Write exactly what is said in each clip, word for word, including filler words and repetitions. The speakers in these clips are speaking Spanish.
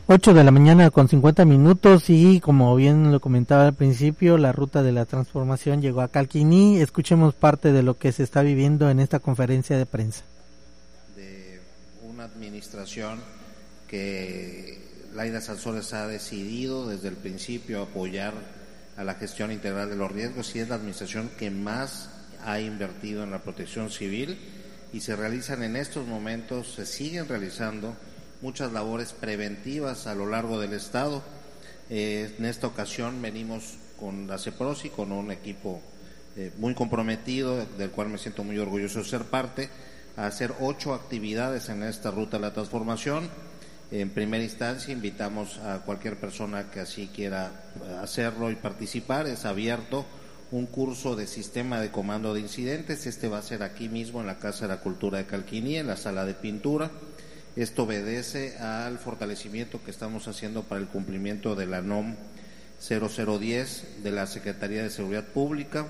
ocho de la mañana con cincuenta minutos y como bien lo comentaba al principio, la ruta de la transformación llegó a Calquiní. Escuchemos parte de lo que se está viviendo en esta conferencia de prensa. De una administración que Laida Sansores ha decidido desde el principio apoyar a la gestión integral de los riesgos, y es la administración que más ha invertido en la protección civil, y se realizan en estos momentos, se siguen realizando muchas labores preventivas a lo largo del estado. Eh, en esta ocasión venimos con la CEPROSI, con un equipo eh, muy comprometido, del cual me siento muy orgulloso de ser parte, a hacer ocho actividades en esta ruta de la transformación. En primera instancia invitamos a cualquier persona que así quiera hacerlo y participar. Es abierto un curso de sistema de comando de incidentes. Este va a ser aquí mismo en la Casa de la Cultura de Calquiní, en la sala de pintura. Esto obedece al fortalecimiento que estamos haciendo para el cumplimiento de la N O M cero cero diez de la Secretaría de Seguridad Pública,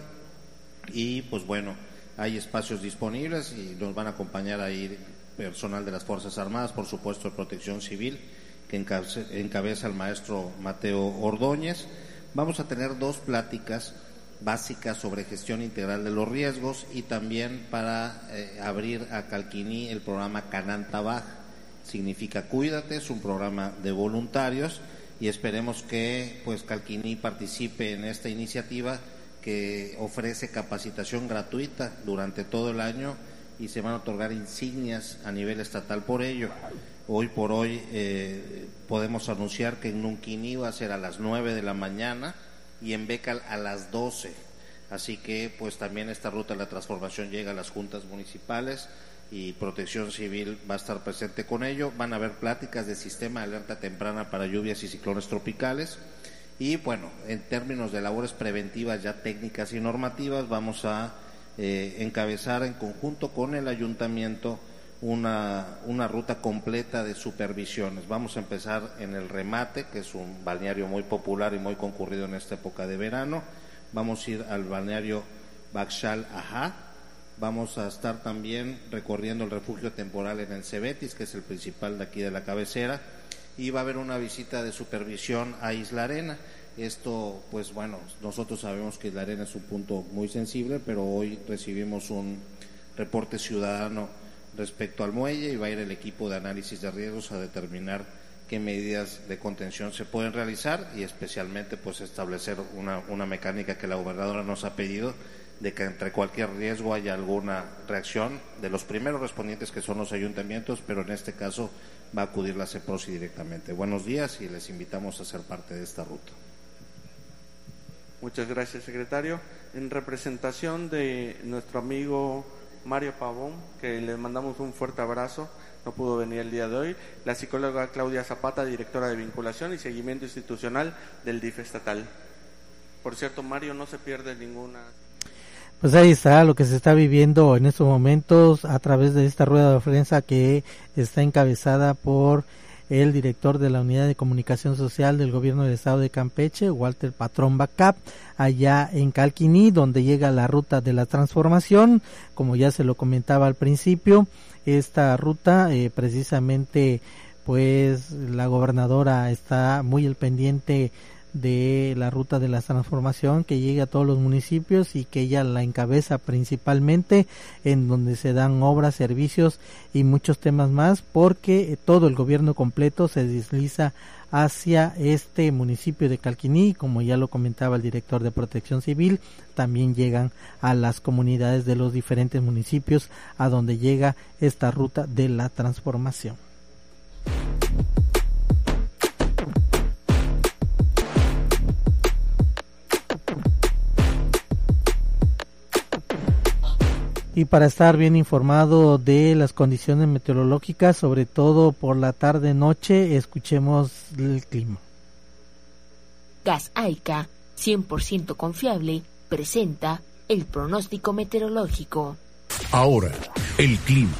y pues bueno, hay espacios disponibles y nos van a acompañar ahí personal de las Fuerzas Armadas, por supuesto de Protección Civil, que encabeza el maestro Mateo Ordóñez. Vamos a tener dos pláticas básicas sobre gestión integral de los riesgos, y también para eh, abrir a Calquiní el programa Canantabaj. Significa Cuídate, es un programa de voluntarios, y esperemos que pues Calquiní participe en esta iniciativa que ofrece capacitación gratuita durante todo el año, y se van a otorgar insignias a nivel estatal por ello. Hoy por hoy eh, podemos anunciar que en Nunquiní va a ser a las nueve de la mañana y en Bécal a las doce. Así que pues también esta ruta de la transformación llega a las juntas municipales, y Protección Civil va a estar presente con ello. Van a haber pláticas de sistema de alerta temprana para lluvias y ciclones tropicales, y bueno, en términos de labores preventivas ya técnicas y normativas, vamos a eh, encabezar en conjunto con el ayuntamiento una, una ruta completa de supervisiones. Vamos a empezar en el Remate, que es un balneario muy popular y muy concurrido en esta época de verano. Vamos a ir al balneario Baxal Ajá. Vamos a estar también recorriendo el refugio temporal en el Cebetis, que es el principal de aquí de la cabecera, y va a haber una visita de supervisión a Isla Arena. Esto, pues bueno, nosotros sabemos que Isla Arena es un punto muy sensible, pero hoy recibimos un reporte ciudadano respecto al muelle, y va a ir el equipo de análisis de riesgos a determinar qué medidas de contención se pueden realizar, y especialmente pues establecer una, una mecánica que la gobernadora nos ha pedido, de que entre cualquier riesgo haya alguna reacción de los primeros respondientes, que son los ayuntamientos, pero en este caso va a acudir la CEPROSI directamente. Buenos días, y les invitamos a ser parte de esta ruta. Muchas gracias, secretario. En representación de nuestro amigo Mario Pavón, que le mandamos un fuerte abrazo, no pudo venir el día de hoy, la psicóloga Claudia Zapata, directora de Vinculación y Seguimiento Institucional del D I F estatal. Por cierto, Mario, no se pierde ninguna... Pues ahí está lo que se está viviendo en estos momentos a través de esta rueda de prensa que está encabezada por el director de la Unidad de Comunicación Social del Gobierno del Estado de Campeche, Walter Patrón Bacap, allá en Calquiní, donde llega la ruta de la transformación. Como ya se lo comentaba al principio, esta ruta eh, precisamente pues la gobernadora está muy al pendiente de la ruta de la transformación, que llegue a todos los municipios, y que ella la encabeza principalmente, en donde se dan obras, servicios y muchos temas más, porque todo el gobierno completo se desliza hacia este municipio de Calquiní. Como ya lo comentaba el director de Protección Civil, también llegan a las comunidades de los diferentes municipios a donde llega esta ruta de la transformación. Y para estar bien informado de las condiciones meteorológicas, sobre todo por la tarde-noche, escuchemos el clima. Gas Aica, cien por ciento confiable, presenta el pronóstico meteorológico. Ahora, el clima.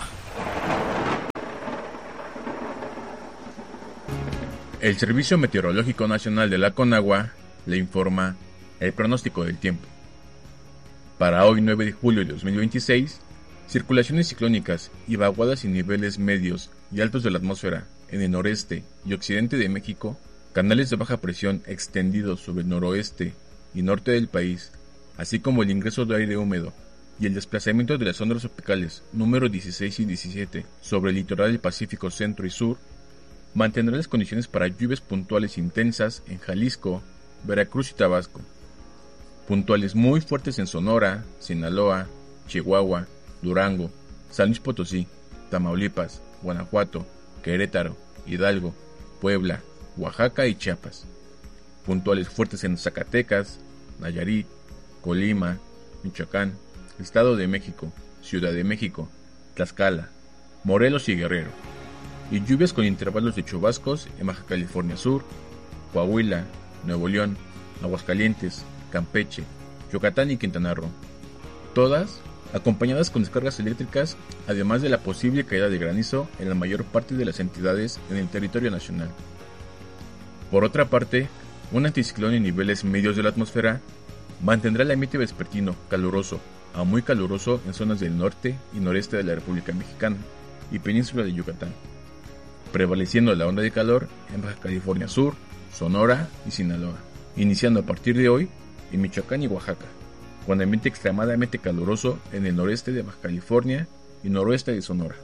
El Servicio Meteorológico Nacional de la Conagua le informa el pronóstico del tiempo. Para hoy nueve de julio de dos mil veintiséis, circulaciones ciclónicas y vaguadas en niveles medios y altos de la atmósfera en el noreste y occidente de México, canales de baja presión extendidos sobre el noroeste y norte del país, así como el ingreso de aire húmedo y el desplazamiento de las ondas tropicales número dieciséis y diecisiete sobre el litoral del Pacífico centro y sur, mantendrá las condiciones para lluvias puntuales intensas en Jalisco, Veracruz y Tabasco, puntuales muy fuertes en Sonora, Sinaloa, Chihuahua, Durango, San Luis Potosí, Tamaulipas, Guanajuato, Querétaro, Hidalgo, Puebla, Oaxaca y Chiapas, puntuales fuertes en Zacatecas, Nayarit, Colima, Michoacán, Estado de México, Ciudad de México, Tlaxcala, Morelos y Guerrero, y lluvias con intervalos de chubascos en Baja California Sur, Coahuila, Nuevo León, Aguascalientes, Campeche, Yucatán y Quintana Roo, todas acompañadas con descargas eléctricas, además de la posible caída de granizo en la mayor parte de las entidades en el territorio nacional. Por otra parte, un anticiclón en niveles medios de la atmósfera mantendrá el ambiente vespertino caluroso a muy caluroso en zonas del norte y noreste de la República Mexicana y península de Yucatán, prevaleciendo la onda de calor en Baja California Sur, Sonora y Sinaloa, iniciando a partir de hoy en Michoacán y Oaxaca, con ambiente extremadamente caluroso en el noreste de Baja California y noroeste de Sonora.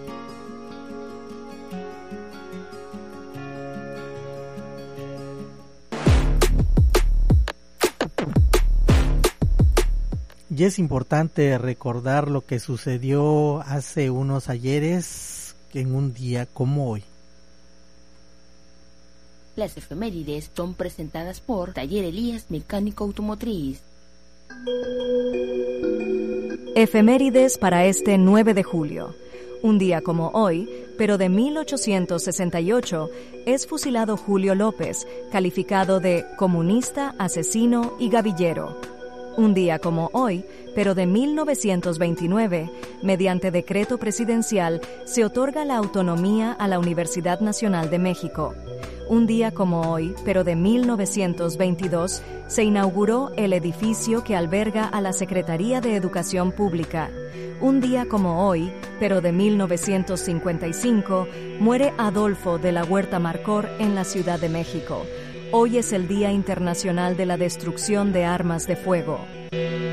Y es importante recordar lo que sucedió hace unos ayeres en un día como hoy. Las efemérides son presentadas por Taller Elías Mecánico Automotriz. Efemérides para este nueve de julio. Un día como hoy, pero de mil ochocientos sesenta y ocho, es fusilado Julio López, calificado de comunista, asesino y gavillero. Un día como hoy, pero de mil novecientos veintinueve, mediante decreto presidencial, se otorga la autonomía a la Universidad Nacional de México. Un día como hoy, pero de mil novecientos veintidós, se inauguró el edificio que alberga a la Secretaría de Educación Pública. Un día como hoy, pero de mil novecientos cincuenta y cinco, muere Adolfo de la Huerta Marcor en la Ciudad de México. Hoy es el Día Internacional de la Destrucción de Armas de Fuego.